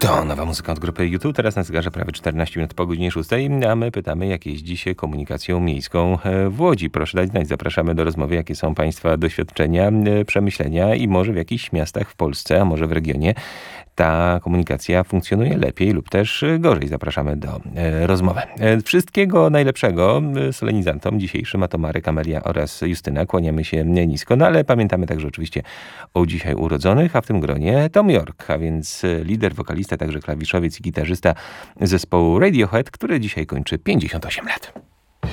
To nowa muzyka od grupy YouTube. Teraz na zegarze prawie 14 minut po godzinie 6, a my pytamy, jak jeździ się komunikacją miejską w Łodzi. Proszę dać znać, zapraszamy do rozmowy, jakie są Państwa doświadczenia, przemyślenia i może w jakichś miastach w Polsce, a może w regionie ta komunikacja funkcjonuje lepiej lub też gorzej. Zapraszamy do rozmowy. Wszystkiego najlepszego solenizantom dzisiejszym, a to Marek, Amelia oraz Justyna. Kłaniamy się nisko, no ale pamiętamy także oczywiście o dzisiaj urodzonych, a w tym gronie Tom York, a więc lider, wokalista, także klawiszowiec i gitarzysta zespołu Radiohead, który dzisiaj kończy 58 lat.